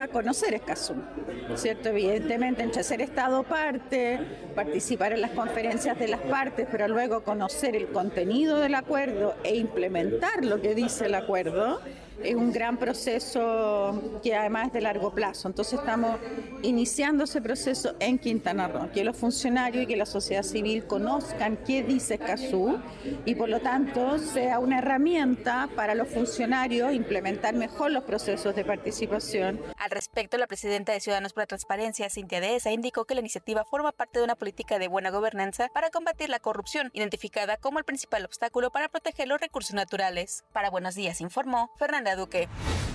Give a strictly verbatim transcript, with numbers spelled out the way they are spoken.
conocer Escazú, ¿cierto? Evidentemente, entre ser Estado parte, participar en las conferencias de las partes, pero luego conocer el contenido del acuerdo e implementar lo que dice el acuerdo, es un gran proceso que además es de largo plazo. Entonces estamos iniciando ese proceso en Quintana Roo, que los funcionarios y que la sociedad civil conozcan qué dice Escazú y por lo tanto sea una herramienta para los funcionarios implementar mejor los procesos de participación. Al respecto, la presidenta de Ciudadanos por la Transparencia, Cintia Dehesa, indicó que la iniciativa forma parte de una política de buena gobernanza para combatir la corrupción, identificada como el principal obstáculo para proteger los recursos naturales. Para Buenos Días informó Fernanda Duque.